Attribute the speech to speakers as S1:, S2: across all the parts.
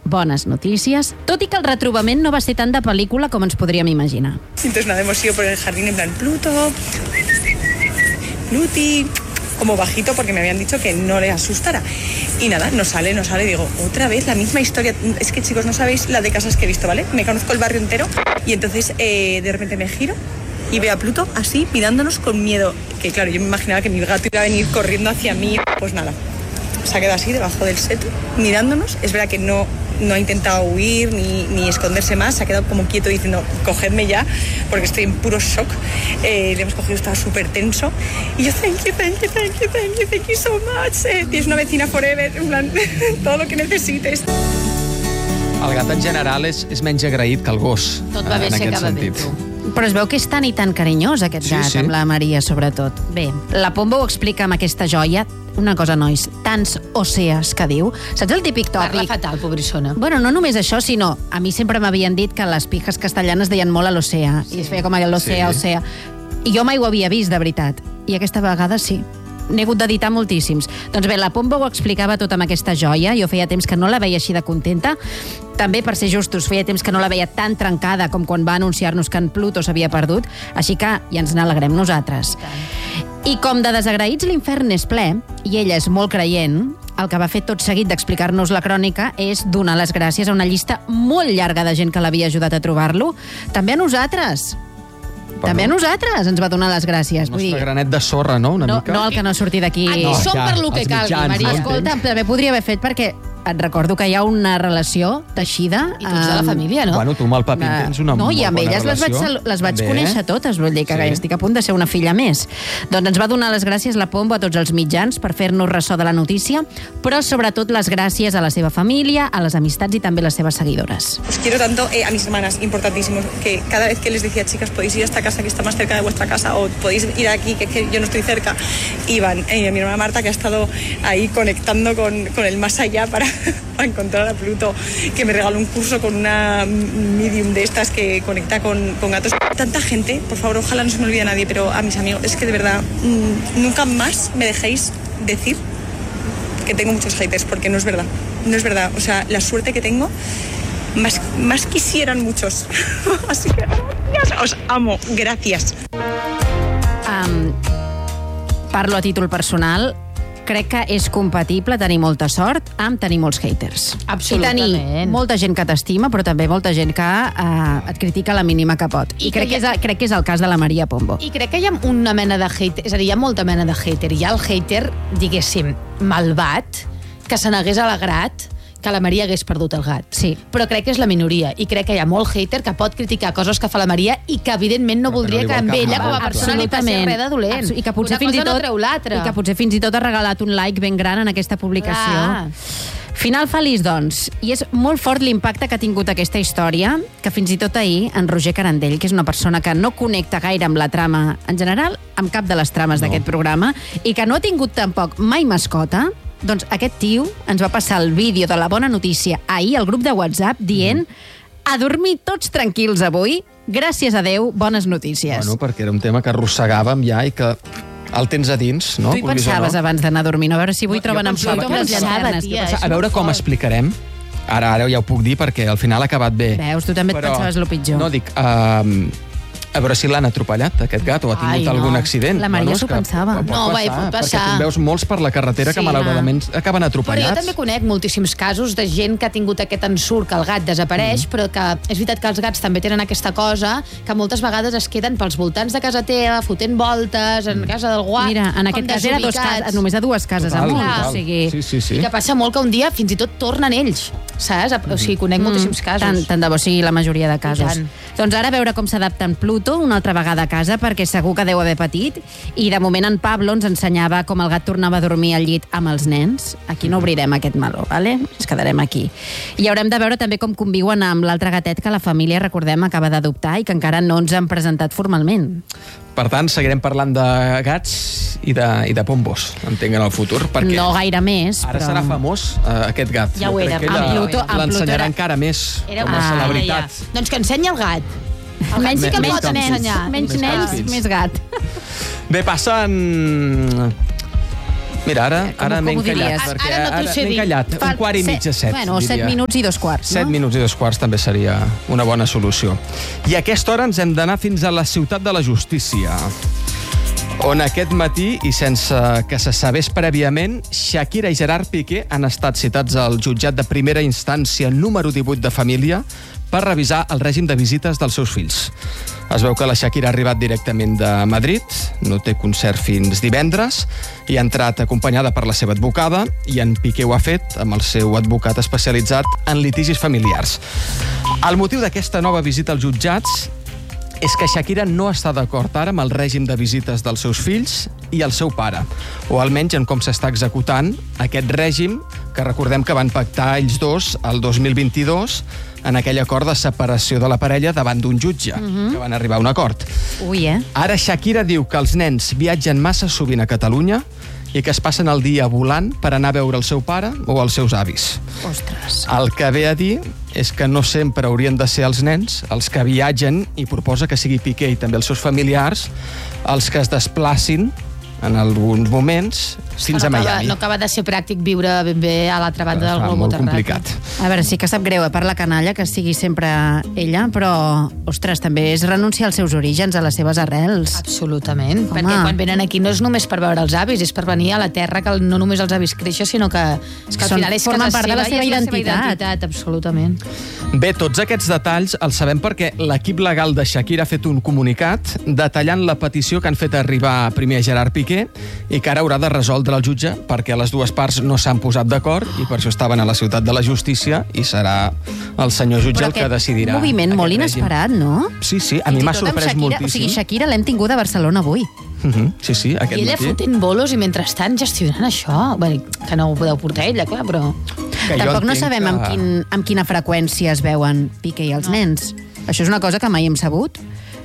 S1: bones notícies, tot i que el retrobament no va ser tant de pel·lícula com ens podríem imaginar.
S2: Entonces nada, hemos ido por el jardín en plan Pluti, como bajito porque me habían dicho que no le asustara. Y nada, no sale, digo, otra vez la misma historia. Es que chicos, no sabéis la de casas que he visto, ¿vale? Me conozco el barrio entero y entonces de repente me giro y veo a Pluto así mirándonos con miedo. Que claro, yo me imaginaba que mi gato iba a venir corriendo hacia mí. Pues nada, se ha quedado así debajo del seto mirándonos. Es verdad que no ha intentado huir ni esconderse más, se ha quedado como quieto diciendo cogedme ya, porque estoy en puro shock. Le hemos cogido, estaba súper tenso y yo thank you so much, tienes una vecina forever, en plan, todo lo que necesites.
S3: El gat en general és menys agraït que el gos.
S4: Tot va bé si acaba bé, tu.
S1: Però es veu que és tan i tan carinyós, aquest gat, amb la Maria, sobretot. Bé, la Pombo ho explica amb aquesta joia. Una cosa, nois, tants ocees que diu. Saps el típic tòpic?
S4: Parla fatal, pobrissona.
S1: Bueno, no només això, sinó... A mi sempre m'havien dit que les pijes castellanes deien molt a l'ocea. I es feia com l'ocea, ocea. I jo mai ho havia vist, de veritat. I aquesta vegada sí. N'he hagut d'editar moltíssims. Doncs bé, la Pombo ho explicava tot amb aquesta joia. Jo feia temps que no la veia així de contenta. També, per ser justos, feia temps que no la veia tan trencada com quan va anunciar-nos que en Pluto s'havia perdut. Així que ja ens n'alegrem nosaltres. I com de desagraïts l'infern és ple, i ella és molt creient, el que va fer tot seguit d'explicar-nos la crònica és donar les gràcies a una llista molt llarga de gent que l'havia ajudat a trobar-lo. També a nosaltres. També a nosaltres ens va donar les gràcies.
S3: El nostre granet de sorra, no? Una mica.
S1: No el que no surti d'aquí.
S4: Aquí som per lo que calgui, Maria.
S1: Escolta, també podria haver fet perquè et recordo que hi ha una relació teixida...
S4: I tots de la família, no?
S3: Bueno, tu amb el Papín tens una molt bona relació.
S1: No, i amb elles les vaig conèixer totes, vull dir que estic a punt de ser una filla més. Doncs ens va donar les gràcies la Pombo a tots els mitjans per fer-nos ressò de la notícia, però sobretot les gràcies a la seva família, a les amistats i també a les seves seguidores.
S2: Os quiero tanto a mis hermanas, importantísimo, que cada vez que les decía, chicas, podéis ir a esta casa que está más cerca de vuestra casa o podéis ir aquí, que es que yo no estoy cerca, iban. Y mi hermana Marta, que ha estado ahí conectando con el más allá para encontrar a Pluto, que me regaló un curso con una medium de estas que conecta con gatos. Tanta gente, por favor, ojalá no se me olvide a nadie, pero a mis amigos, es que de verdad, nunca más me dejéis decir que tengo muchos haters, porque no es verdad. No es verdad. O sea, la suerte que tengo, más quisieran muchos. Así que gracias, os amo, gracias.
S1: Parlo a títol personal. Crec que és compatible tenir molta sort amb tenir molts haters.
S4: Absolutament.
S1: I tenir molta gent que t'estima, però també molta gent que et critica la mínima que pot. I crec que és el cas de la Maria Pombo.
S4: I crec que hi ha una mena de hater, és a dir, hi ha molta mena de hater. Hi ha el hater, diguéssim, malvat, que se n'hagués alegrat que la Maria hagués perdut el gat.
S1: Sí.
S4: Però crec que és la minoria. I crec que hi ha molt hater que pot criticar coses que fa la Maria i que, evidentment, no voldria que amb ella, com a persona, li passés res de dolent.
S1: I que potser fins i tot,
S4: no treu l'altra.
S1: I que potser fins i tot ha regalat un like ben gran en aquesta publicació. Final feliç, doncs. I és molt fort l'impacte que ha tingut aquesta història, que fins i tot ahir en Roger Carandell, que és una persona que no connecta gaire amb la trama, en general, amb cap de les trames d'aquest programa, i que no ha tingut tampoc mai mascota, doncs aquest tio ens va passar el vídeo de la bona notícia ahir al grup de WhatsApp dient a dormir tots tranquils avui, gràcies a Déu, bones notícies.
S3: Bueno, perquè era un tema que arrossegàvem ja i que el tens a dins, no?
S1: Tu hi pensaves abans d'anar a dormir, no? A veure si avui troben en Pluto les llanternes.
S3: A veure com explicarem. Ara ja ho puc dir perquè al final ha acabat bé.
S1: Veus, tu també et pensaves el pitjor.
S3: No, dic... A veure si l'han atropellat, aquest gat, o ha tingut algun accident.
S1: La Maria s'ho pensava.
S4: No, va, pot passar.
S3: Perquè tu veus molts per la carretera que malauradament acaben atropellats.
S4: Però jo també conec moltíssims casos de gent que ha tingut aquest ensurt, que el gat desapareix, però que és veritat que els gats també tenen aquesta cosa, que moltes vegades es queden pels voltants de casa teva, fotent voltes, en casa d'algú.
S1: Mira, en aquest cas era només a dues cases amunt.
S3: Sí.
S4: I que passa molt que un dia fins i tot tornen ells, saps? O sigui, conec moltíssims casos.
S1: Tant de bo sigui la majoria de casos. Doncs ara a veure com s'adapta en Pluto una altra vegada a casa, perquè segur que deu haver patit, i de moment en Pablo ens ensenyava com el gat tornava a dormir al llit amb els nens. Aquí no obrirem aquest meló, ¿vale? Ens quedarem aquí. I haurem de veure també com conviuen amb l'altre gatet que la família, recordem, acaba d'adoptar i que encara no ens han presentat formalment.
S3: Per tant, seguirem parlant de gats i de pombos, entenc, en el futur.
S1: No gaire més,
S3: però... Ara serà famós, aquest gat.
S4: Ja ho era.
S3: L'ensenyarà encara més com a celebritat.
S4: Doncs que ensenyi el gat.
S1: Menys sí que pot ensenyar. Menys nens, més gat.
S3: Bé, passen Mira, ara m'he encallat, perquè
S4: Ara no t'ho sé
S3: m'he
S4: dir.
S3: encallat. Un quart i mig a 7,
S1: Bueno, 7 minuts i 2 quarts, no?
S3: 7 minuts i 2 quarts també seria una bona solució. I a aquesta hora ens hem d'anar fins a la Ciutat de la Justícia, on aquest matí, i sense que se sabés prèviament, Shakira i Gerard Piqué han estat citats al jutjat de primera instància número 18 de família per revisar el règim de visites dels seus fills. Es veu que la Shakira ha arribat directament de Madrid, no té concert fins divendres, i ha entrat acompanyada per la seva advocada, i en Piqué ho ha fet amb el seu advocat especialitzat en litigis familiars. El motiu d'aquesta nova visita als jutjats és que Shakira no està d'acord ara amb el règim de visites dels seus fills i el seu pare, o almenys en com s'està executant aquest règim que recordem que van pactar ells dos el 2022 en aquell acord de separació de la parella davant d'un jutge, que van arribar a un acord.
S1: Ui,
S3: Ara Shakira diu que els nens viatgen massa sovint a Catalunya i que es passen el dia volant per anar a veure el seu pare o els seus avis.
S1: Ostres.
S3: El que ve a dir és que no sempre haurien de ser els nens els que viatgen, i proposa que sigui Piqué i també els seus familiars els que es desplacin en alguns moments fins a Miami.
S4: No acaba de ser pràctic viure ben bé a l'altra banda del globo
S3: molt
S4: terràqueo.
S3: complicat.
S1: A veure, sí que sap greu per la canalla que sigui sempre ella, però, ostres, també és renunciar als seus orígens, a les seves arrels.
S4: Absolutament,
S1: Home.
S4: perquè quan venen aquí no és només per veure els avis, és per venir a la terra que no només els avis créixer, sinó que al final és
S1: formen
S4: casa
S1: part de la seva
S4: i és
S1: identitat.
S4: Absolutament.
S3: Bé, tots aquests detalls els sabem perquè l'equip legal de Shakira ha fet un comunicat detallant la petició que han fet arribar primer a Gerard Piqué i que ara haurà de resoldre el jutge perquè les dues parts no s'han posat d'acord i per això estaven a la Ciutat de la Justícia i serà el senyor jutge el que decidirà.
S1: Un moviment molt
S3: aquest règim.
S1: inesperat, no?
S3: Sí, sí, a mi m'ha sorprès moltíssim.
S1: O sigui, Shakira l'hem tingut a Barcelona avui.
S3: Sí, sí, aquest
S4: I ella
S3: matí.
S4: fotent bolos i mentrestant gestionant això. Bé, que no ho podeu portar ella, clar, però...
S3: Que jo
S1: Tampoc no
S3: entenc
S1: sabem amb quina freqüència es veuen Piqué i els nens. Això és una cosa que mai hem sabut.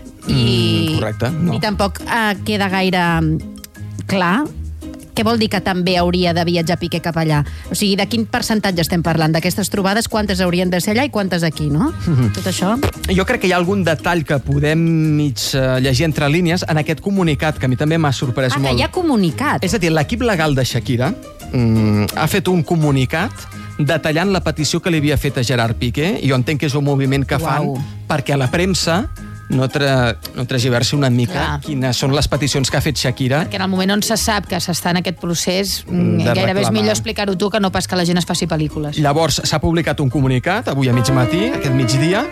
S3: Correcte, no.
S1: I tampoc queda gaire clar què vol dir que també hauria de viatjar Piqué cap allà. O sigui, de quin percentatge estem parlant? D'aquestes trobades, quantes haurien de ser allà i quantes aquí, no? Tot això...
S3: Jo crec que hi ha algun detall que podem mig llegir entre línies en aquest comunicat, que a mi també m'ha sorprès molt.
S1: que hi ha comunicat.
S3: És a dir, l'equip legal de Shakira ha fet un comunicat detallant la petició que li havia fet a Gerard Piqué, i jo entenc que és un moviment que fan perquè a la premsa no tragiversi una mica quines són les peticions que ha fet Shakira.
S4: Perquè en el moment on se sap que s'està en aquest procés, gairebé és millor explicar-ho tu que no pas que la gent es faci pel·lícules.
S3: Llavors, s'ha publicat un comunicat, avui a mig matí, aquest migdia,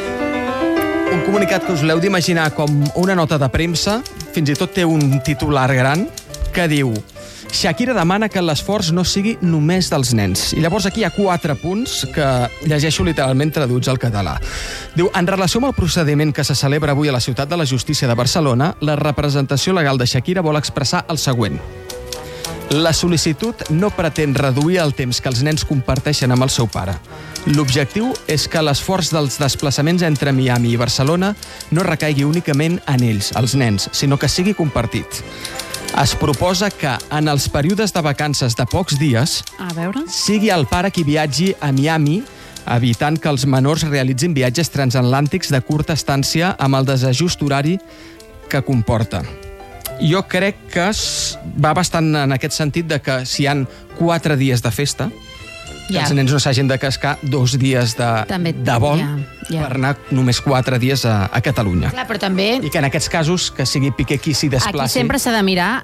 S3: un comunicat que us l'heu d'imaginar com una nota de premsa, fins i tot té un titular gran, que diu: Shakira demana que l'esforç no sigui només dels nens. I llavors aquí hi ha 4 punts que llegeixo literalment traduïts al català. Diu, en relació amb el procediment que se celebra avui a la Ciutat de la Justícia de Barcelona, la representació legal de Shakira vol expressar el següent. La sol·licitud no pretén reduir el temps que els nens comparteixen amb el seu pare. L'objectiu és que l'esforç dels desplaçaments entre Miami i Barcelona no recaigui únicament en ells, els nens, sinó que sigui compartit. Es proposa que, en els períodes de vacances de pocs dies, sigui el pare qui viatgi a Miami, evitant que els menors realitzin viatges transatlàntics de curta estància amb el desajust horari que comporta. Jo crec que va bastant en aquest sentit de que si hi ha 4 dies de festa, que els nens no s'hagin de cascar 2 dies de vol per anar només 4 dies a Catalunya.
S4: Clar, però també...
S3: I que en aquests casos que sigui Piqué qui s'hi desplaci.
S1: Aquí sempre s'ha de mirar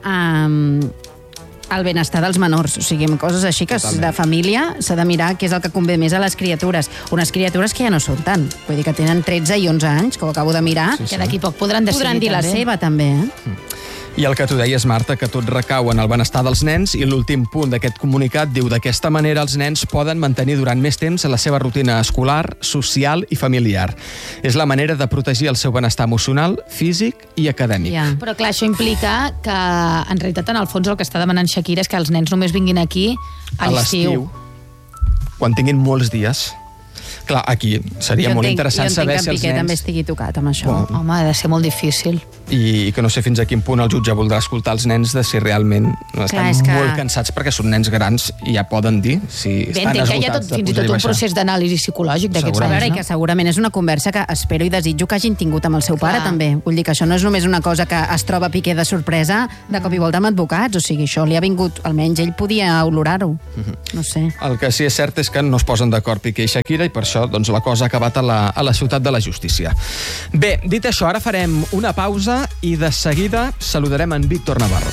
S1: el benestar dels menors, o sigui, amb coses així que de família s'ha de mirar què és el que convé més a les criatures. Unes criatures que ja no són tant, vull dir que tenen 13 i 11 anys, que ho acabo de mirar.
S4: Que d'aquí poc podran decidir.
S1: Podran dir la seva, també.
S3: I el que tu deies, Marta, que tot recau en el benestar dels nens, i l'últim punt d'aquest comunicat diu: d'aquesta manera els nens poden mantenir durant més temps la seva rutina escolar, social i familiar. És la manera de protegir el seu benestar emocional, físic i acadèmic.
S4: Però clar, això implica que en realitat en el fons el que està demanant Shakira és que els nens només vinguin aquí a l'estiu.
S3: Quan tinguin molts dies. Clar, aquí seria molt interessant saber si els
S1: Piqué també
S3: nens...
S1: estigui tocat amb això.
S4: Home, ha de ser molt difícil.
S3: I que no sé fins a quin punt el jutge voldrà escoltar els nens de si realment estan molt cansats perquè són nens grans i ja poden dir si estan esgotats.
S4: Entenc que hi ha fins i tot un procés d'anàlisi psicològic d'aquests
S1: A veure,
S4: nens,
S1: i que segurament és una conversa que espero i desitjo que hagin tingut amb el seu pare, també. Vull dir que això no és només una cosa que es troba Piqué de sorpresa de cop i volta amb advocats, o sigui, això li ha vingut, almenys ell podia olorar-ho. No sé.
S3: El que sí és cert és que no es posen d'acord Piqué i Shakira i per això doncs, la cosa ha acabat a la ciutat de la justícia. Bé, dit això, ara farem una pausa i de seguida saludarem en Víctor Navarro.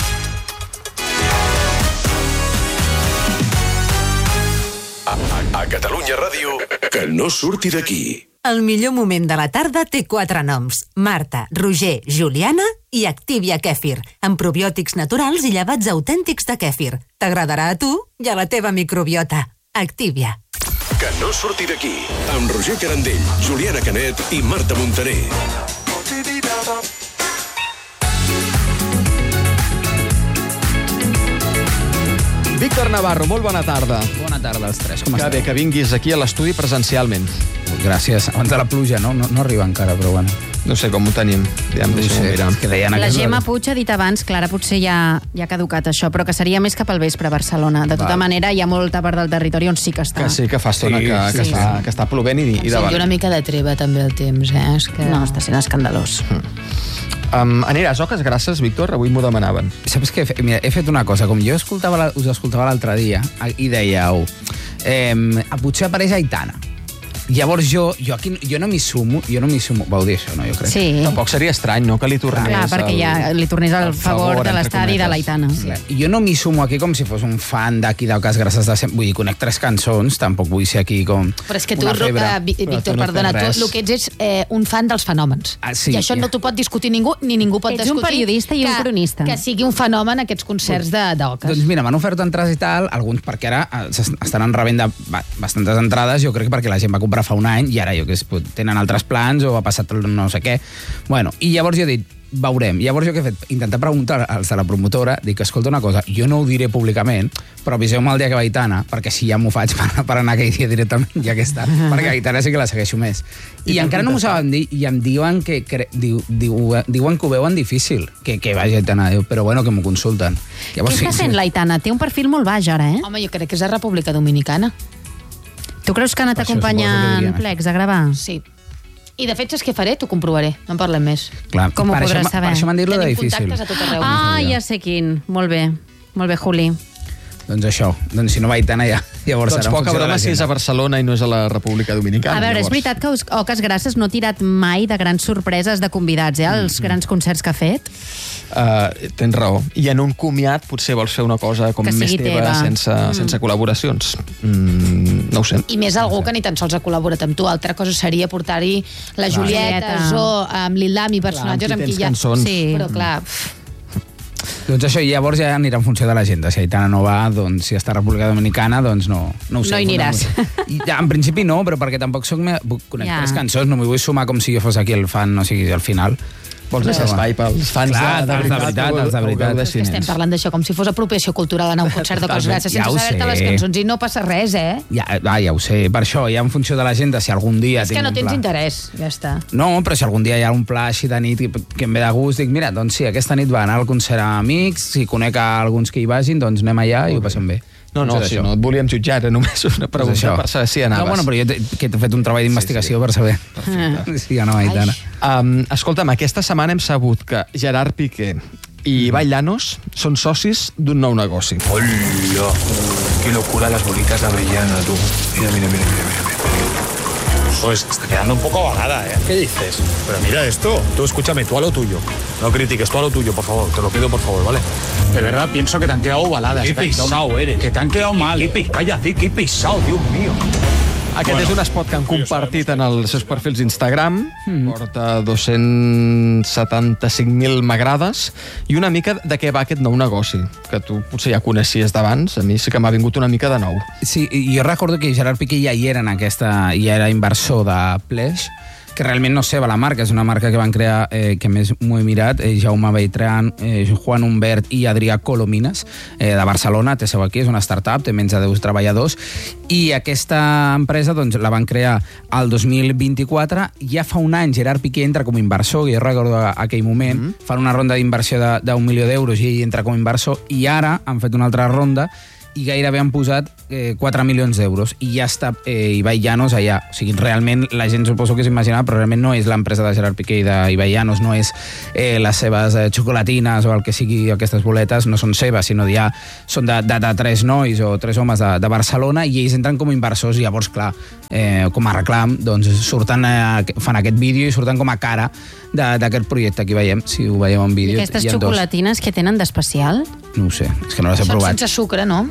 S5: A Catalunya Ràdio, que no surti d'aquí.
S6: El millor moment de la tarda té 4 noms. Marta, Roger, Juliana i Activia Kèfir, amb probiòtics naturals i llevats autèntics de kèfir. T'agradarà a tu i a la teva microbiota. Activia.
S5: Que no surti d'aquí, amb Roger Carandell, Juliana Canet i Marta Montaner.
S3: Víctor Navarro, molt bona tarda.
S7: Bona tarda als tres, com
S3: estàs? Que bé que vinguis aquí a l'estudi presencialment.
S7: Gràcies. Abans de la pluja, no arriba encara, però bueno.
S3: No sé com ho tenim. Ja em deixo mirar.
S1: La Gemma Puig ha dit abans, Clara, potser ja ha caducat això, però que seria més cap al vespre a Barcelona. De tota manera, hi ha molta part del territori on sí que està.
S3: Que sí, que fa estona que està plovent i davant.
S4: I una mica de treva també el temps, És que...
S1: No, està sent escandalós.
S3: Aniràs Oques Grasses, Víctor? Avui m'ho demanaven.
S7: Saps què? Mira, he fet una cosa. Com jo us escoltava l'altre dia i dèieu potser apareix Aitana. Llavors jo no m'hi sumo. Vau dir això, no? Jo crec.
S1: Sí.
S3: Tampoc seria estrany, no?, que li tornés...
S1: Clar, perquè ja li tornés el favor de l'estadi de l'Aitana.
S7: Sí. Jo no m'hi sumo aquí com si fos un fan d'aquí d'Oques Grasses de sempre. Vull dir, conec 3 cançons, tampoc vull ser aquí com
S4: Però és que tu, Víctor, perdona, tu el que ets un fan dels fenòmens.
S7: Sí,
S4: i això no t'ho pot discutir ningú, ni ningú pot discutir...
S1: Ets un periodista i un cronista.
S4: Que sigui un fenomen aquests concerts d'Oques.
S7: Doncs mira, m'han ofert entrades i tal, alguns perquè ara estan rebent bastantes entrades, jo crec que perquè la gent va comprar fa un any i ara jo que tenen altres plans o ha passat no sé què. Bueno, i llavors jo he dit, veurem. Llavors jo què he fet? Intentar preguntar als de la promotora, dic, escolta una cosa, jo no ho diré públicament, però aviseu-me el dia que va Aitana, perquè si ja m'ho faig per anar aquell dia directament, ja que està, perquè Aitana sí que la segueixo més. I encara no m'ho saben dir, i em diuen que diuen que ho veuen difícil, que vagi Aitana, però bueno, que m'ho consulten.
S1: Llavors, què està fent l'Aitana? Té un perfil molt baix ara,
S4: Home, jo crec que és a República Dominicana.
S1: Tu creus que ha anat acompanyant plecs a gravar?
S4: Sí. I de fet, saps què faré? T'ho comprovaré. No en parlem més.
S7: Clar,
S1: com ho podràs saber?
S7: Per això m'han dit lo de difícil.
S4: Tenim contactes a tot arreu.
S1: Ja sé quin. Molt bé, Juli.
S7: Doncs això. Doncs si no va Aitana ja llavors
S3: doncs poca broma si és a Barcelona i no és a la República Dominicana.
S1: A veure, és veritat que Oques Grasses no ha tirat mai de grans sorpreses de convidats, els grans concerts que ha fet.
S3: Tens raó. I en un comiat potser vols fer una cosa com més teva, sense col·laboracions. No ho sé.
S4: I més algú que ni tan sols ha col·laborat amb tu. Altra cosa seria portar-hi la Julieta o amb l'Ilami, personatges amb qui ja...
S3: Sí,
S4: però clar...
S7: Doncs això, llavors ja anirà en funció de l'agenda. Si Aitana no va, doncs si està a República Dominicana, doncs no ho sé.
S1: No hi aniràs.
S7: En principi no, però perquè tampoc conec 3 cançons, no m'hi vull sumar com si jo fos aquí el fan, o sigui, al final.
S3: Vols deixar espai pels fans de veritat.
S4: Estem parlant d'això com si fos apropiació cultural anar a un concert d'Oques Grasses sense saber-te les cançons i no passa res,
S7: Ja ho sé, per això, ja en funció de l'agenda, si algun dia...
S4: És que no tens interès, ja està.
S7: No, però si algun dia hi ha un pla així de nit que em ve de gust, dic, mira, doncs sí, aquesta nit va anar al concert a Amics, si conec a alguns que hi vagin, doncs anem allà i ho passem bé.
S3: No, si no et volíem jutjar, era només una pregunta per saber si anaves.
S7: No, bueno, però jo he fet un treball d'investigació per saber si anava a Aitana.
S3: Escolta'm, aquesta setmana hem sabut que Gerard Piqué i Ibai Llanos són socis d'un nou negoci.
S8: ¡Hola! ¡Qué locura las bolitas de avellana, tú! Mira. Pues está quedando un poco vagada, ¿eh? ¿Qué dices? Pero mira esto. Tú escúchame, tú a lo tuyo. No critiques, tú a lo tuyo, por favor. Te lo pido, por favor, ¿vale? De verdad, pienso que te han quedado ovaladas. Qué pesado eres. Que te han quedado mal. Cállate, qué pesado, Dios mío.
S3: Aquest és un spot que han compartit en els seus perfils d'Instagram, porta 275.000 m'agrades, i una mica de què va aquest nou negoci, que tu potser ja coneixies d'abans, a mi sí que m'ha vingut una mica de nou.
S7: Sí, jo recordo que Gerard Piqué ja hi era en aquesta, ja era inversor de Pleix, que realment no és seva la marca, és una marca que van crear, que més m'ho he mirat, Jaume Beltrán, Juan Humbert i Adrià Colomines, de Barcelona, té seu aquí, és una startup, té menys de 10 treballadors, i aquesta empresa doncs, la van crear el 2024, ja fa un any Gerard Piqué entra com a inversor, i jo recordo aquell moment, fan una ronda d'inversió d'1 milió d'euros i ell entra com a inversor, i ara han fet una altra ronda i gairebé han posat 4 milions d'euros i ja està Ibai Llanos allà. O sigui, realment la gent suposo que s'imaginava, però realment no és l'empresa de Gerard Piqué i d'Ibai Llanos, no és les seves xocolatines o el que sigui, aquestes boletes, no són seves, sinó ja són de 3 nois o 3 homes de Barcelona, i ells entren com a inversors i llavors, clar, com a reclam, doncs surten, fan aquest vídeo i surten com a cara d'aquest projecte. Aquí veiem, si ho veiem en vídeo.
S1: I aquestes xocolatines que tenen d'especial?
S7: No ho sé, és que no les he provat.
S4: Són sense sucre, no?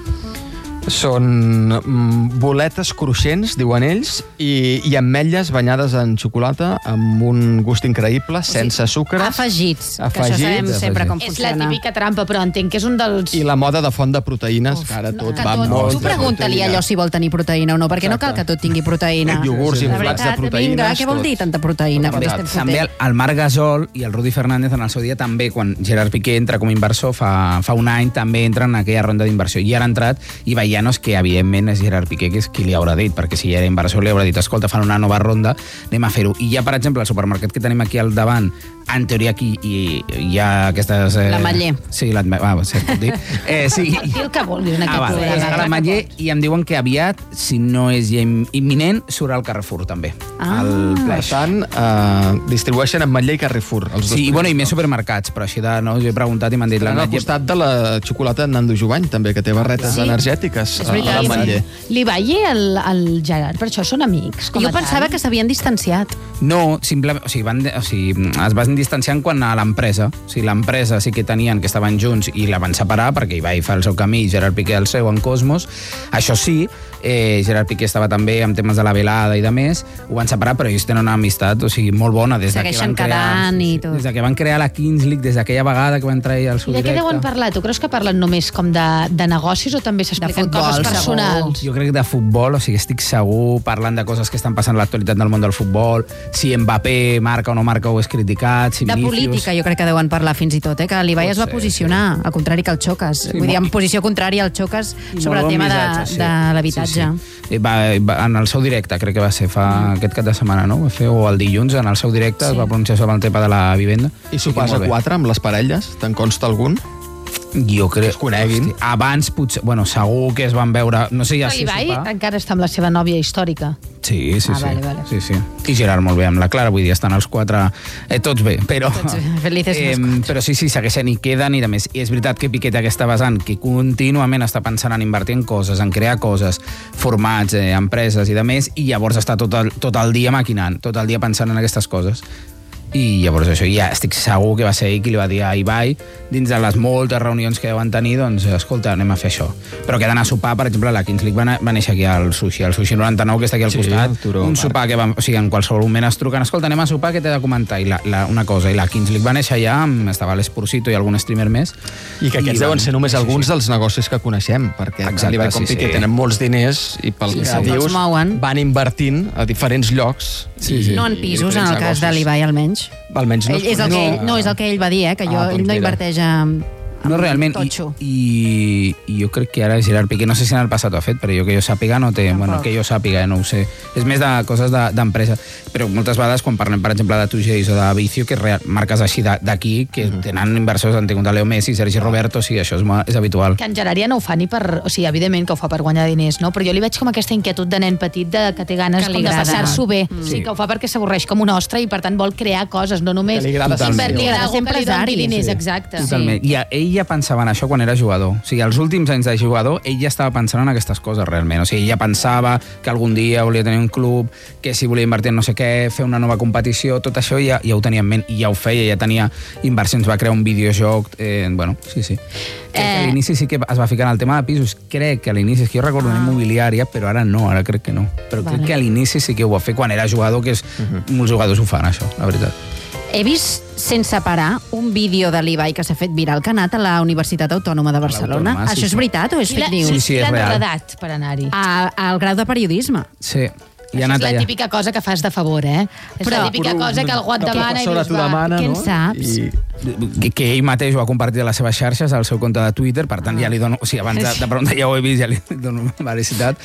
S3: Són boletes cruixents, diuen ells, i ametlles banyades en xocolata amb un gust increïble, sense sucres.
S1: Afegits, que això sabem sempre com
S4: És la
S1: funciona.
S4: típica trampa, però entenc que és un dels...
S3: I la moda de font de proteïnes, que ara tot va molt...
S1: Tu pregunta-li allò si vol tenir proteïna o no, perquè no cal que tot tingui proteïna.
S3: Iogurts inflats de proteïnes,
S1: Vinga, què vol
S3: tot.
S1: dir tanta proteïna? També estem
S7: També
S1: fotent.
S7: el Marc Gasol i el Rudi Fernández en el seu dia també, quan Gerard Piqué entra com a inversor fa un any, també entra en aquella ronda d'inversió. I ara ha entrat Ibai Llanos, que evidentment és Gerard Piqué, que és qui li haurà dit, perquè si ja era inversor li haurà dit, escolta, fan una nova ronda, anem a fer-ho. I ja, per exemple, el supermercat que tenim aquí al davant, en teoria aquí hi ha aquestes...
S1: L'Ametller.
S7: Sí, l'Ametller, sí, puc dir. Sí.
S4: Dir el que vulguis en aquest
S7: Vale,
S4: programa.
S7: està l'Ametller i em diuen que aviat, si no és ja imminent, surt al Carrefour, també. El
S3: Per
S7: Pleix.
S3: tant, distribueixen Ametller i Carrefour. Els dos
S7: Sí, i, bueno, i més
S3: primers.
S7: supermercats, però així de... No, jo he preguntat i m'han dit...
S3: Al costat de la xocolata de Nando Jovany, també, que té barretes energètiques.
S1: És veritat.
S3: a l'Ametller.
S4: L'Ibai i el Gerard, per això són amics.
S1: Jo pensava que s'havien distanciat.
S7: No, simplement, o sigui, es van distanciant quan a l'empresa. O sigui, l'empresa sí que tenien que estaven junts i la van separar perquè Ibai fa el seu camí i Gerard Piqué el seu en Cosmos. Això sí, Gerard Piqué estava també amb temes de la velada i de més, ho van separar, però ells tenen una amistat, o sigui, molt bona des de que
S1: Segueixen
S7: van crear...
S1: quedant i tot.
S7: Des de que van crear la Kings League, des d'aquella vegada que van trair el seu
S4: I de què
S7: directe.
S4: deuen parlar? Tu creus que parlen només com de negocis o també s'expliquen
S1: futbol,
S4: coses
S1: segur.
S4: personals?
S7: Jo crec que de futbol, o sigui, estic segur, parlant de coses que estan passant a l'actualitat del món del futbol, si Mbappé marca o no marca o és criticat, si
S1: De
S7: Vinícius...
S1: política jo crec que deuen parlar fins i tot, que l'Ibai
S7: Pot
S1: es va
S7: ser,
S1: posicionar, al contrari que el Xocas. Vull dir, en posició contrària al Xocas sobre el
S7: Molt bon
S1: tema
S7: missatge, sí.
S1: de l'habitatge.
S7: Sí, sí. Va, en el seu directe, crec que va ser aquest cap de setmana, no? Va fer, o el dilluns, en el seu directe, es va pronunciar sobre el tema de la vivenda.
S3: I sopars a 4 amb les parelles? Te'n consta algun?
S7: Jo crec...
S3: es coneguin.
S7: Hosti, abans, potser... Bueno, segur que es van veure... No sé ja
S4: Però
S7: si
S4: l'Ibai
S7: sopar.
S4: encara està amb la seva nòvia històrica.
S7: Sí, sí,
S4: Ah,
S7: sí.
S4: vale.
S7: Sí, sí. I Gerard molt bé amb la Clara, vull dir, estan els 4... tots bé, però...
S1: Tots bé, felices mascots.
S7: però sí, segueixen i queden i de més. I és veritat que Piqué té aquesta vessant que contínuament està pensant en invertir en coses, en crear coses, formats, empreses i de més, i llavors està tot el dia maquinant, tot el dia pensant en aquestes coses. I llavors això, ja estic segur que va ser ell qui li va dir a Ibai, dins de les moltes reunions que deuen tenir, doncs, escolta, anem a fer això. Però que d'anar a sopar, per exemple, la Kings League va néixer aquí al Sushi 99, que està aquí al costat.
S3: el Turó,
S7: Un sopar que o sigui, en qualsevol moment es truquen, escolta, anem a sopar, què t'he de comentar? I una cosa, i la Kings League va néixer allà, estava l'Esporcito i algun streamer més.
S3: I que aquests deuen ser només alguns dels negocis que coneixem, perquè
S7: Exacte,
S3: l'Ibai com
S7: sí,
S3: Piqué
S7: sí.
S3: tenen molts diners i pel que
S1: sí.
S3: dius
S1: Els mouen.
S3: van invertint a diferents llocs.
S1: No en pisos, en el cas de l'Ibai, almenys.
S3: Almenys no,
S1: És el que ell, no, és el que ell va dir, que ell no
S3: mira.
S1: inverteix en
S7: No, realment,
S1: totxo.
S7: i jo crec que ara Gerard Piqué, no sé si en el passat ho ha fet, però jo que jo sàpiga no té, bueno, que jo sàpiga, no ho sé. És més de coses d'empresa, però moltes vegades quan parlem, per exemple, de Tugeix o de Vicio, que marques així d'aquí, que tenen inversors, han tingut a Leo Messi, Sergi Roberto, sí, això és habitual.
S4: Que en Gerard ja no ho fa ni per... O sigui, evidentment que ho fa per guanyar diners, no? Però jo li veig com aquesta inquietud de nen petit que té ganes
S1: Que li
S4: com de
S1: agrada.
S4: passar-s'ho bé. Sí, que ho fa perquè s'avorreix com un ostre i per tant vol crear coses, no només
S3: Que li agrada ser
S4: invertir en
S1: empresari.
S4: algú que li doni
S1: Sí.
S4: diners, exacte.
S7: Totalment. I ell ja pensava en això quan era jugador. O sigui, els últims anys de jugador, ell ja estava pensant en aquestes coses, realment. O sigui, ell ja pensava que algun dia volia tenir un club, que si volia invertir en no sé què, fer una nova competició, tot això ja ho tenia en ment i ja ho feia, ja tenia inversions, va crear un videojoc, bueno, sí. Crec que a l'inici sí que es va ficar en el tema de pisos. Crec que a l'inici, és que jo recordo una immobiliària, però ara no, ara crec que no. Però crec que a l'inici sí que ho va fer quan era jugador, que molts jugadors ho fan, això, la veritat.
S1: He vist, sense parar, un vídeo de l'Ibai que s'ha fet viral, que ha anat a la Universitat Autònoma de Barcelona.
S7: l'Autònoma, sí,
S1: Això és
S7: sí.
S1: veritat o és fake news?
S7: Sí, és
S4: l'han
S7: real.
S4: redat per anar-hi.
S1: Al grau de periodisme.
S7: Sí. I ha
S4: Això
S7: anat
S4: és la
S7: allà.
S4: típica cosa que fas de favor, és la típica cosa que algú et demana i dius, va,
S1: què en saps?
S7: Que ell mateix ho ha compartit a les seves xarxes, al seu compte de Twitter, per tant ja li dono... O sigui, abans de preguntar ja ho he vist, ja li dono felicitat.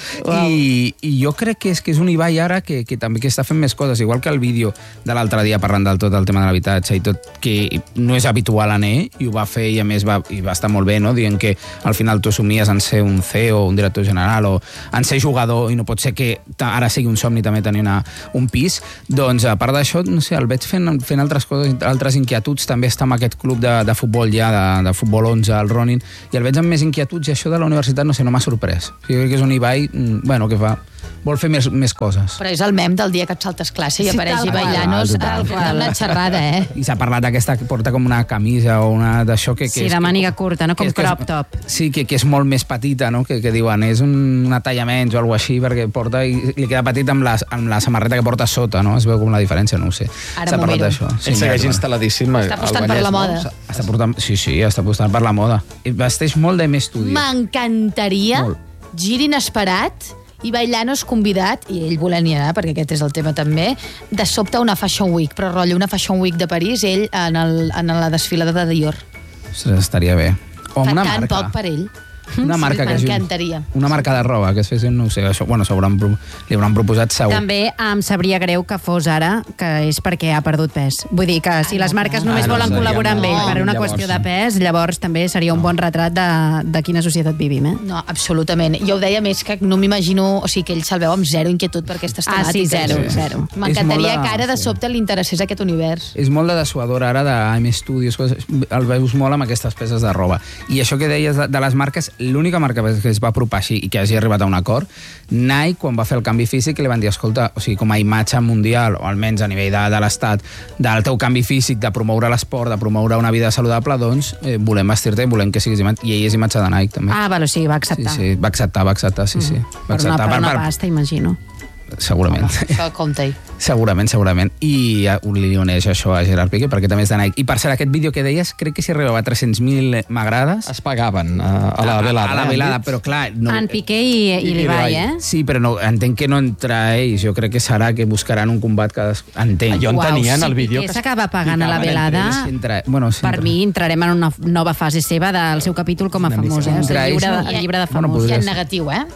S7: I jo crec que és un Ibai ara que també que està fent més coses, igual que el vídeo de l'altre dia parlant del tot el tema de l'habitatge i tot, que no és habitual en ell, i ho va fer i a més va estar molt bé, no? Dient que al final tu somies en ser un CEO, un director general o en ser jugador i no pot ser que ara sigui un somni també tenir un pis. Doncs a part d'això, no sé, el veig fent altres coses, altres inquietuds, també està amb aquest club de futbol ja, de futbol 11, el Ronin, i el veig amb més inquietuds, i això de la universitat, no sé, no m'ha sorprès. Jo crec que és un Ibai, bueno, que vol fer més coses.
S4: Però és el mem del dia que et saltes classe i apareix Ibai Llanos
S7: total.
S4: fent una xerrada,
S7: I s'ha parlat d'aquesta que porta com una camisa o una d'això que
S1: Sí, de màniga curta, no? Com crop top.
S7: Sí, que és molt més petita, no? Que diuen, és una talla menys o alguna així, perquè porta i li queda petit amb la samarreta que porta sota, no? Es veu com la diferència, no ho sé.
S4: Ara m'ho miro.
S3: Ell segueix instal·ladíssim.
S4: Està apostant per la moda.
S7: Està apostant per la moda. I vesteix molt de més estudi.
S4: M'encantaria,
S7: Molt.
S4: gir inesperat, Ibai Llanos convidat, i ell volent-hi anar, perquè aquest és el tema també, de sobte una Fashion Week, però rotllo una Fashion Week de París, ell en la desfilada de Dior.
S7: Ostres, estaria bé. O
S4: Fa
S7: una
S4: tan
S7: marca.
S4: poc per ell.
S7: Una marca que
S4: m'encantaria.
S7: Una marca de roba que es fessin, no ho sé, això, bueno, li hauran proposat segur.
S1: També em sabria greu que fos ara, que és perquè ha perdut pes. Vull dir que si les marques només
S7: no,
S1: volen
S7: seria
S1: col·laborar amb ell
S7: molt.
S1: per una
S7: Llavors,
S1: qüestió de pes, llavors també seria un bon retrat de quina societat vivim, eh?
S4: No, absolutament. Jo ho deia més que no m'imagino, o sigui, que ell se'l veu amb zero inquietud per aquestes
S1: Ah, sí,
S4: temàtiques.
S1: zero.
S4: M'encantaria
S7: És molt
S4: que ara de sobte li interessés aquest univers.
S7: És molt de dessuador ara de Studios, coses, el veus molt amb aquestes peces de roba. I això que deies de les marques, l'única marca que es va apropar així i que hagi arribat a un acord, Nike, quan va fer el canvi físic, li van dir, escolta, o sigui, com a imatge mundial, o almenys a nivell de l'Estat, del teu canvi físic, de promoure l'esport, de promoure una vida saludable, doncs volem vestir-te i volem que siguis imatge. I ell és imatge de Nike, també.
S1: Ah, val, o sigui, va acceptar.
S7: Sí, va acceptar, sí. Va
S1: Per una pasta, imagino.
S7: Segurament.
S4: Això compta-hi.
S7: Segurament. I li uneix això a Gerard Piqué, perquè també és de Nike. I per cert, aquest vídeo que deies, crec que si arribava a 300.000 m'agrades.
S3: Es pagaven a la velada.
S7: A la velada, però clar... No,
S1: En Piqué i l'Ibai, eh?
S7: Sí, però no, entenc que no entre ells. Jo crec que serà que buscaran un combat que entenc.
S3: Jo entenia en el vídeo
S1: Piqué s'acaba pagant a la velada. Per mi entrarem en una nova fase seva del seu capítol com a famós, eh? El llibre de famós.
S4: I en negatiu, eh?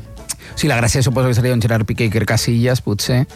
S7: Sí, la gràcia suposo que seria un Gerard Piqué i Iker Casillas, potser,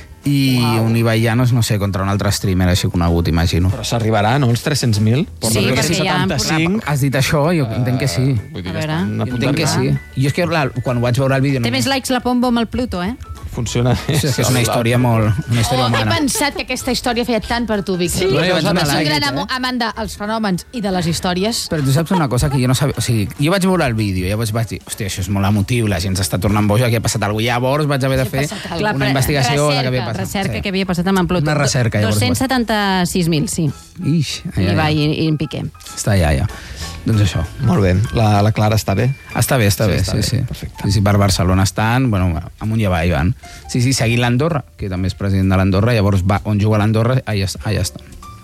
S7: i un Ibai Llanos, no sé, contra un altre streamer així conegut, imagino.
S3: Però s'arribarà, no, els 300.000?
S1: Sí, perquè ja han
S3: 75.
S7: Has dit això? Jo entenc que sí.
S3: Vull dir
S1: A
S3: que
S1: veure.
S3: estan a
S7: Jo
S3: punt
S7: entenc que
S3: d'arribar.
S7: sí. Jo és que quan vaig veure el vídeo...
S1: Té més likes la Pombo amb el Pluto, eh?
S3: Funciona.
S7: És una història molt... Una història
S4: He
S7: humana.
S4: pensat que aquesta història feia tant per tu, Víctor.
S7: Sí,
S4: tu
S7: jo
S4: ets
S7: vaig
S4: un
S7: donar
S4: gran
S7: like,
S4: amant dels fenòmens i de les històries.
S7: Però tu saps una cosa que jo no sabia... O sigui, jo vaig veure el vídeo i llavors vaig dir, hòstia, això és molt emotiu, la gent s'està tornant boja, aquí ha passat alguna cosa. Llavors vaig haver de fer una investigació de què havia passat.
S1: Recerca que havia passat amb en Pluto.
S7: Una recerca, llavors.
S1: 276.000, sí.
S7: Ix,
S1: Ibai i en Piqué.
S7: Està allà, ja. Doncs això.
S3: Molt bé. La Clara està bé?
S7: Està bé, sí.
S3: Perfecte.
S7: Sí, per Barcelona estan, bueno, amunt i avall van. Sí, seguint l'Andorra, que també és president de l'Andorra, llavors va on juga l'Andorra, allà està.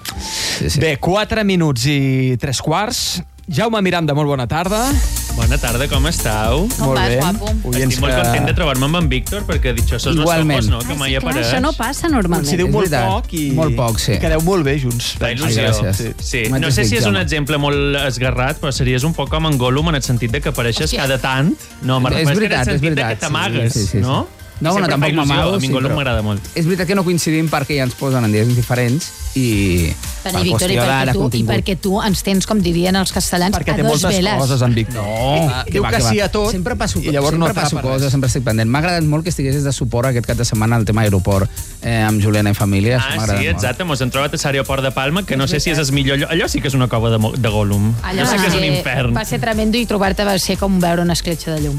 S7: Sí.
S3: Bé, 4 minuts i 3 quarts. Jaume Miranda, molt bona tarda.
S9: Bona tarda, com esteu?
S4: Com vas, guapo?
S9: Estic molt content de trobar-me amb en Víctor perquè dichosos los
S7: Igualment.
S9: ojos, no? Que mai
S1: Clar,
S9: apareix.
S1: això no passa normalment.
S3: Coincideu
S7: És
S3: molt
S7: veritat.
S3: poc i...
S7: Molt poc, sí.
S3: I quedeu molt bé junts.
S9: Fa il·lusió.
S7: Ai, gràcies.
S9: Sí.
S7: M'ha
S9: No sé si és un
S7: Jaume.
S9: exemple molt esgarrat, però series un poc com en Gollum en el sentit de que apareixes cada tant. No, me
S7: És
S9: refereixo
S7: veritat,
S9: en el
S7: és
S9: sentit de
S7: veritat,
S9: que t'amagues,
S7: sí.
S9: no?
S7: No,
S9: I
S7: bueno,
S9: sempre fa
S7: tampoc
S9: il·lusió.
S7: m'amago,
S9: A mi en
S7: sí,
S9: Gollum
S7: però-
S9: m'agrada molt.
S7: És veritat que no coincidim perquè ja ens posen en dies diferents i
S4: Per Víctor, i perquè tu ens tens, com dirien els castellans,
S3: Perquè
S4: a
S3: té
S4: dos
S3: moltes
S4: veles.
S3: coses, en Víctor. Diu que sí a tot
S7: sempre passo,
S3: i llavors no
S7: sempre passo
S3: atrapa res.
S7: coses, sempre estic pendent. M'ha agradat molt que estiguessis de suport aquest cap de setmana al tema aeroport amb Juliana i família. Això m'ha
S9: Ah,
S7: agradat
S9: sí,
S7: molt.
S9: exacte. Mos hem trobat a l'aeroport de Palma, que no sé si és el millor lloc. Allò sí que és una cova de Gollum.
S4: Allò
S9: Allò sí que és un infern.
S4: Va ser tremendo i trobar-te va ser com veure una escletxa de llum.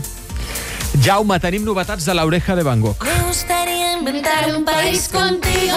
S3: Jaume, tenim novetats de l'Oreja de Van Gogh.
S10: Me gustaría inventar un país contigo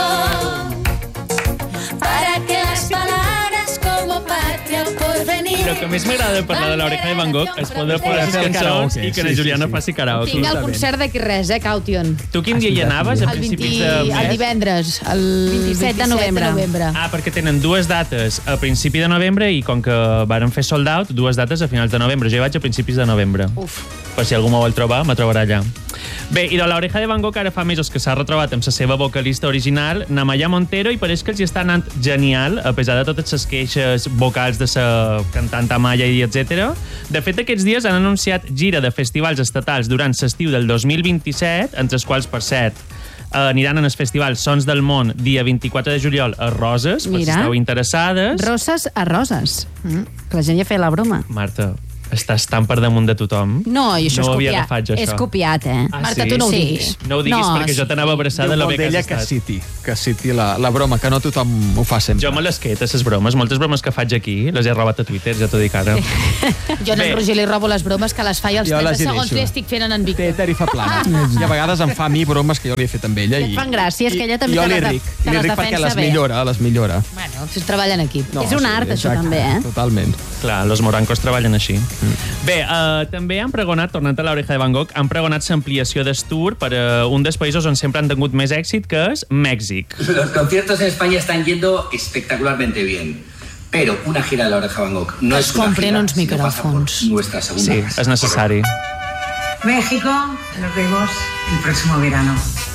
S10: para que las palabras como patria o porvenir.
S9: Però que més m'agrada de parlar de l'Oreja de Van Gogh és poder posar les
S3: fer el
S9: cançons
S3: karaoke,
S9: i que la
S3: sí,
S9: Juliana
S3: sí, sí.
S9: faci karaoke.
S4: Tinc el concert d'aquí res, Caution.
S9: Tu quin dia hi anaves? A
S4: El,
S9: principis de
S4: el
S9: mes?
S4: divendres, el
S1: 27 de novembre.
S9: Ah, perquè tenen dues dates a principi de novembre i com que varen fer sold out, dues dates a finals de novembre. Jo hi vaig a principis de novembre.
S4: Uf.
S9: Per si algú m'ho vol trobar, me trobarà allà. Bé, i de l'Oreja de Van Gogh ara fa mesos que s'ha retrobat amb la seva vocalista original, Namaya Montero, i pareix que els hi està anant genial, a pesar de totes les queixes vocals de la cantant Amaya i etc. De fet, aquests dies han anunciat gira de festivals estatals durant l'estiu del 2027, entre els quals, per cert, aniran en el festival Sons del Món dia 24 de juliol a Roses, per si esteu interessades.
S1: Roses a roses. Que la gent ja feia la broma.
S9: Marta, estàs tan per damunt de tothom.
S1: No, i això
S9: no
S1: és
S9: havia
S1: copiat.
S9: agafat jo,
S1: És
S9: això.
S1: copiat,
S4: Marta, tu no ho diguis.
S9: No ho diguis perquè jo t'anava abraçada de lo bé que has estat.
S3: Que citi la broma, que no tothom ho fa sempre.
S9: Jo me les quetes, les bromes. Moltes bromes que faig aquí les he robat a Twitter, ja t'ho dic ara.
S4: Jo en Roger li robo les bromes que les fa i els
S3: Jo
S4: 30
S3: les hi
S4: segons
S3: deixo.
S4: li estic fent en Víctor.
S3: Té tarifa plana. I a vegades em fa a mi bromes que jo li he fet amb ella.
S1: Et fan gràcia, és que ella també
S3: jo
S1: te
S3: li
S1: les
S3: ric
S1: defensa
S3: perquè les
S1: bé.
S3: millora.
S4: Bueno, treballa en equip.
S1: És un art, això, també,
S3: Totalment.
S9: Clar, los morancos treballen així. Bé, també han pregonat, tornant a l'Oreja de Van Gogh, han pregonat l'ampliació d'estur per un dels països on sempre han tingut més èxit, que és Mèxic.
S11: Los conciertos en España están yendo espectacularmente bien. Pero una gira de la Oreja Van Gogh no es una gira,
S4: uns
S11: sino pasa por nuestra segunda
S9: Sí,
S11: casa.
S9: és necessari.
S12: México, nos vemos el próximo verano.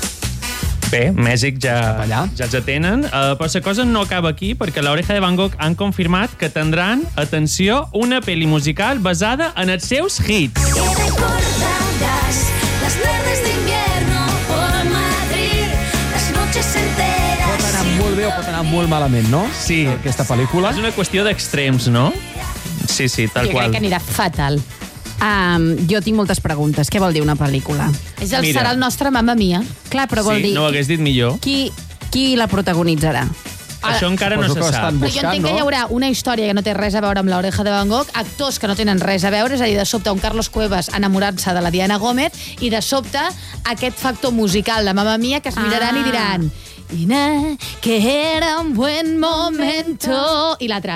S9: Bé, Mèxic ja els atenen, però la cosa no acaba aquí, perquè l'Oreja de Van Gogh han confirmat que tindran, atenció, una pel·li musical basada en els seus hits.
S10: Recordarás las tardes de invierno por Madrid, las noches enteras.
S3: Pot anar molt bé o pot anar molt malament, no?
S9: Sí.
S3: Aquesta pel·lícula.
S9: És una qüestió d'extrems, no? Sí, tal
S4: Jo
S9: qual.
S4: crec que anirà fatal.
S1: Jo tinc moltes preguntes. Què vol dir una pel·lícula?
S4: Serà el nostre Mamma Mia.
S1: Clar, però vol dir...
S9: no ho hagués dit millor.
S1: Qui la protagonitzarà?
S9: Això encara no se sap.
S4: Però jo entenc que hi haurà una història que no té res a veure amb l'Oreja de Van Gogh, actors que no tenen res a veure, és a dir, de sobte un Carlos Cuevas enamorant-se de la Diana Gómez i de sobte aquest factor musical de Mamma Mia que es miraran i diran que era un buen momento i l'altre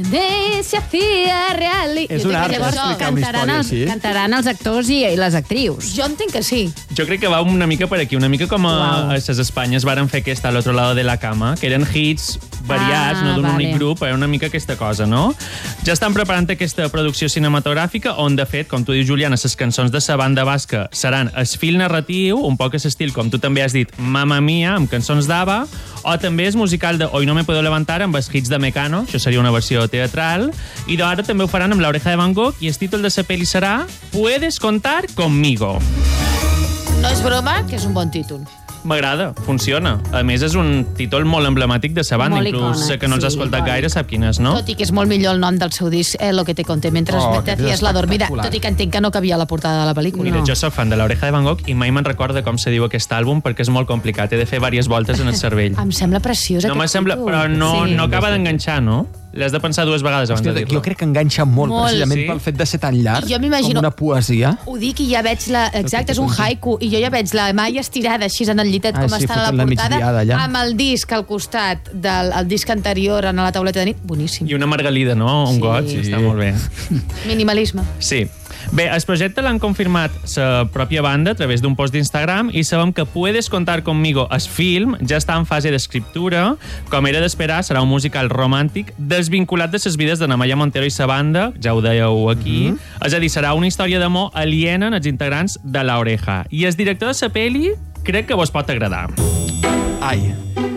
S4: se hacía real
S3: És un art explicar una història així.
S1: Cantaran els actors i les actrius.
S4: Jo entenc que sí.
S9: Jo crec que va una mica per aquí, una mica com a les Espanyes varen fer aquesta a l'altre lado de la cama, que eren hits variats, no d'un únic grup, però una mica aquesta cosa, no? Ja estan preparant aquesta producció cinematogràfica on, de fet, com tu dius, Juliana, les cançons de la banda basca seran el fil narratiu, un poc a l'estil, com tu també has dit, Mamma Mia, amb cançons d'Ava, o també és musical de Hoy no me puedo levantar amb els hits de Mecano, això seria una versió teatral, i ara també ho faran amb l'Oreja de Van Gogh i el títol de la pel·li serà Puedes contar conmigo.
S4: No és broma, que és un bon títol.
S9: M'agrada, funciona. A més, és un títol molt emblemàtic de sa banda,
S4: Molt
S9: inclús
S4: icònic,
S9: que no els ha escoltat gaire sap quin és, no?
S4: Tot i que és molt millor el nom del seu disc, Lo que te conté mentre te hacías la dormida, tot i que entenc que no cabia a la portada de la pel·lícula.
S9: Mira, jo soc fan de l'Oreja de Van Gogh i mai me'n recorda com se diu aquest àlbum perquè és molt complicat, he de fer diverses voltes en el cervell.
S4: Em sembla preciós
S9: No me
S4: aquest
S9: sembla,
S4: títol.
S9: però no acaba d'enganxar, no? L'has de pensar dues vegades abans de dir-lo.
S3: Jo crec que enganxa molt, precisament
S9: Sí?
S3: pel fet de ser tan llarg,
S4: Jo m'imagino-
S3: com una poesia.
S4: Ho dic i ja veig exacte, és un haiku, i jo ja veig la Maia estirada així en el llitet com
S3: sí,
S4: està a
S3: fotent
S4: la
S3: la
S4: portada,
S3: migdiada allà.
S4: amb el disc al costat del disc anterior en la tauleta de nit. Boníssim.
S9: I una margalida, no? Un got, sí, està molt bé.
S4: Minimalisme.
S9: Sí. Bé, el projecte l'han confirmat la pròpia banda a través d'un post d'Instagram i sabem que Puedes contar conmigo, el film, ja està en fase d'escriptura. Com era d'esperar, serà un musical romàntic desvinculat de les vides de Namaya Montero i sa banda, ja ho dèieu aquí. És a dir, serà una història d'amor aliena en els integrants de l'Oreja. I el director de la pel·li crec que vos pot agradar.
S3: Ai.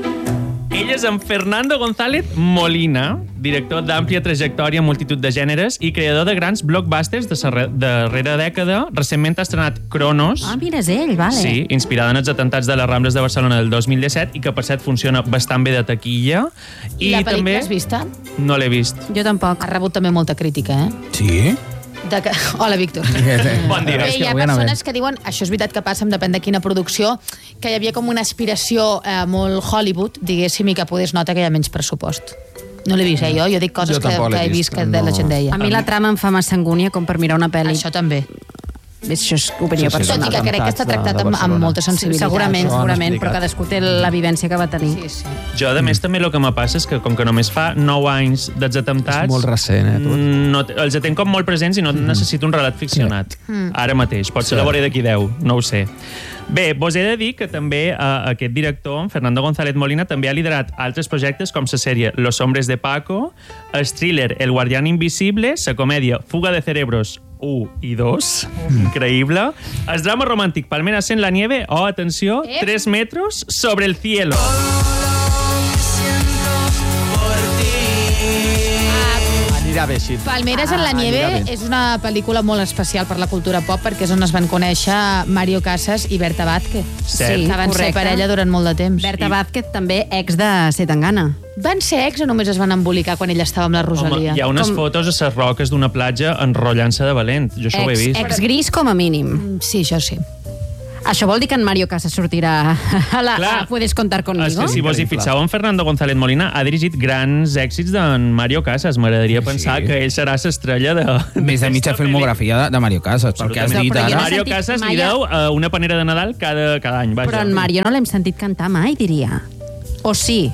S9: Ell és en Fernando González Molina, director d'àmplia trajectòria en multitud de gèneres i creador de grans blockbusters de la darrera dècada. Recentment ha estrenat Cronos.
S1: Ah, mira, és ell, vale.
S9: Sí, inspirada en els atentats de les Rambles de Barcelona del 2017 i que, per cert, funciona bastant bé de taquilla.
S4: I la pel·lícula
S9: també
S4: l'has vista?
S9: no l'he vist.
S1: Jo tampoc.
S4: Ha rebut també molta crítica, eh?
S3: Sí?
S4: Hola, Víctor.
S9: Bon dia.
S4: Bé, hi ha persones que diuen, això és veritat que passa, depèn de quina producció, que hi havia com una aspiració molt Hollywood, diguéssim, i que podes notar que hi ha menys pressupost. No l'he vist, jo dic coses que he vist que la gent deia.
S1: A mi la trama em fa massa angúnia com per mirar una pel·li.
S4: Això també.
S1: Això és opinió personal.
S4: Tot i que crec que està tractat amb molta sensibilitat.
S1: Segurament, però cadascú té la vivència que va tenir.
S4: Sí.
S9: Jo, a més, també el que me passa és que, com que només fa 9 anys dels atemptats...
S3: És molt recent, tot.
S9: No, els tenc com molt presents i no necessito un relat ficcionat. Ara mateix. Potser la veuré d'aquí 10, no ho sé. Bé, vos he de dir que també aquest director, Fernando González Molina, també ha liderat altres projectes com la sèrie Los hombres de Paco, el thriller El guardián invisible, la comèdia Fuga de cerebros 1 i 2. Increïble. El drama romàntic Palmeras en la nieve o, atenció, 3 metros sobre el cielo.
S3: Anirà bé així.
S4: Palmeras en la nieve és una pel·lícula molt especial per la cultura pop perquè és on es van conèixer Mario Casas i Berta Vázquez.
S1: Sí,
S4: que van ser parella durant molt de temps.
S1: Berta Vázquez també ex de Zetangana.
S4: Van ser ex o només es van embolicar quan ella estava amb la Rosalia?
S9: Home, hi ha unes fotos a les roques d'una platja enrotllant-se de valent. Jo això ho he vist.
S1: Ex gris com a mínim.
S4: Sí, això sí.
S1: Això vol dir que en Mario Casas sortirà a Puedes contar conmigo?
S9: És que si vos hi fixeu, en Fernando González Molina ha dirigit grans èxits d'en Mario Casas. M'agradaria pensar que ell serà l'estrella de...
S7: Més de mitja filmografia de Mario Casas, perquè has dit ara...
S9: Mario Casas li deu una panera de Nadal cada any. Vaja.
S1: Però en Mario no l'hem sentit cantar mai, diria. O sí?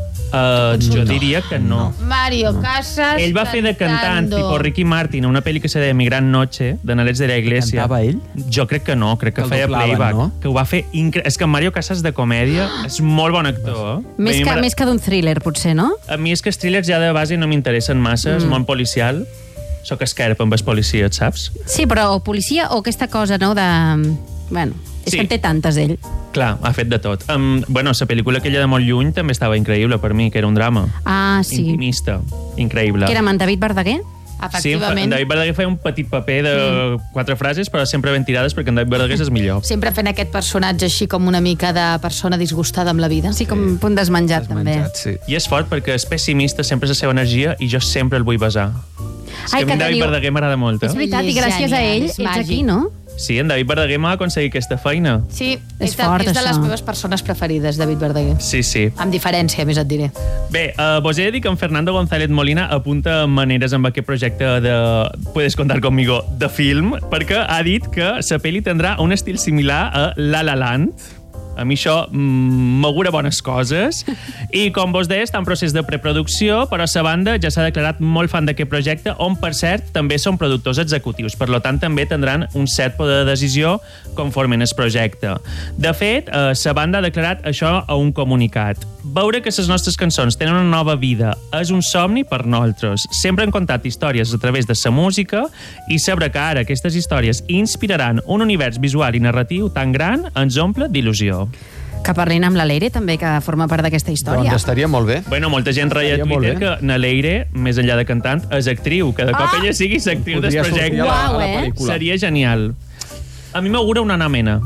S9: Jo diria que no.
S4: Mario Casas
S9: Ell va fer de cantant, tipus Ricky Martin, una pel·li que se deia Mi Gran Noche, de Nalets de la Iglesia.
S3: Cantava ell?
S9: Jo crec que no, crec que feia playback. No? Que ho va fer És que Mario Casas de comèdia és molt bon actor.
S1: Més que d'un thriller, potser, no?
S9: A mi és que els thrillers ja de base no m'interessen massa, és molt policial. Soc esquerp amb els policies, saps?
S1: Sí, però o policia o aquesta cosa, no?, de... Bueno, és que en té tantes, ell.
S9: Clar, ha fet de tot. Bueno, la pel·lícula aquella de molt lluny també estava increïble per mi, que era un drama.
S1: Ah, sí.
S9: Intimista, increïble.
S1: Que era amb en David Verdaguer?
S9: Sí, en David Verdaguer feia un petit paper de 4 frases, però sempre ben tirades, perquè en David Verdaguer és millor.
S4: Sempre fent aquest personatge així com una mica de persona disgustada amb la vida.
S1: Sí, com un punt desmenjat, també.
S3: Sí.
S9: I és fort perquè és pessimista, sempre és la seva energia, i jo sempre el vull besar. És que a mi David Verdaguer m'agrada molt.
S1: És veritat, i gràcies a ell ets aquí, no?
S9: Sí, en David Verdaguer m'ha aconseguit aquesta feina.
S4: Sí, és de les meves persones preferides, David Verdaguer.
S9: Sí, sí.
S4: Amb diferència, més et diré.
S9: Bé, vos he de dir que en Fernando González Molina apunta maneres amb aquest projecte de Puedes contar conmigo de film, perquè ha dit que la pel·li tindrà un estil similar a La La Land. A mi això m'augura bones coses. I, com vos deia, està en procés de preproducció, però a banda ja s'ha declarat molt fan d'aquest projecte, on, per cert, també són productors executius. Per tant, també tindran un cert poder de decisió conforme en el projecte. De fet, la banda ha declarat això a un comunicat. Veure que les nostres cançons tenen una nova vida és un somni per nosaltres. Sempre hem contat històries a través de la música i saber que ara aquestes històries inspiraran un univers visual i narratiu tan gran ens omple d'il·lusió.
S1: Que parlin amb la Leire, també, que forma part d'aquesta història.
S3: Doncs estaria molt bé.
S9: Bueno, molta gent reia a Twitter que na Leire, més enllà de cantant, és actriu. Que de cop ella sigui l'actriu del projecte.
S1: Uau,
S9: Seria genial. A mi m'augura una Ana Mena.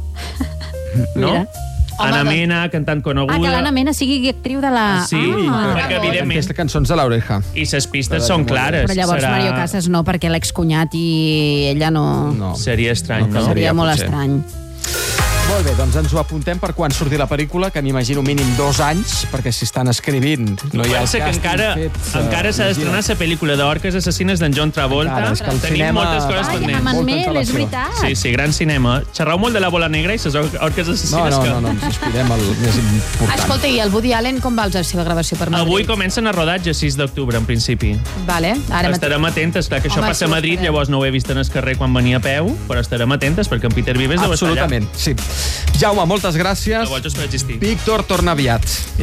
S9: No? Ana Mena, cantant coneguda.
S1: Que l'Anna Mena sigui actriu de la...
S9: Sí, perquè evidentment...
S3: Aquestes cançons de l'Oreja.
S9: I les pistes són clares.
S1: Però llavors Mario Casas no, perquè l'excunyat i ella no...
S9: Seria estrany, no?
S1: Seria molt estrany.
S3: Molt bé, doncs ens ho apuntem per quan surti la pel·lícula, que m'imagino mínim 2 anys, perquè si estan escrivint no hi ha el càsting fet...
S9: Encara s'ha d'estrenar la pel·lícula d'Orques Assassines d'en John Travolta. Tenim moltes coses pendents.
S1: Amb en Mel, és veritat.
S9: Sí, sí, gran cinema. Xerrau molt de la Bola Negra i les Orques Assassines.
S3: No, ens inspirem el més important.
S4: Escolta, i el Woody Allen com va la seva gravació per Madrid?
S9: Avui comencen a rodatge, 6 d'octubre, en principi.
S4: Vale.
S9: Estarem atentes, clar que això passa a Madrid, llavors no ho he vist en el carrer quan venia a peu, però estarem atentes perquè en Peter Vives deu estar allà.
S3: Absolutament, sí. Jaume, moltes gràcies.
S9: A vosaltres per existir.
S3: Víctor, torna aviat.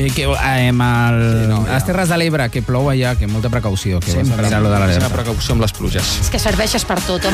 S7: Les Terres de l'Ebre, que plou allà, que molta precaució. Que sempre,
S3: precaució amb les pluges.
S4: És que serveixes per tot, home.